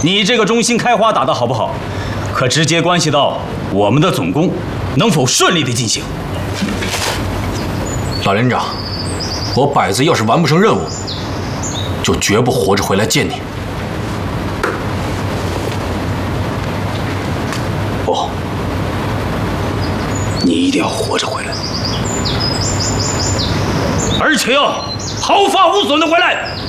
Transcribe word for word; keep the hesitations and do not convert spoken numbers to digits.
你这个中心开花打得好不好，可直接关系到我们的总攻能否顺利的进行。 老连长，我摆子要是完不成任务，就绝不活着回来见你。 不，你一定要活着回来，而且要毫发无损的回来。